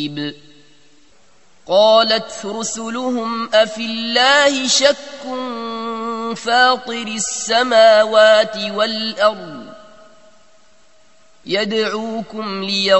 قالت رسلهم أفي الله شك فاطر السماوات والأرض يدعوكم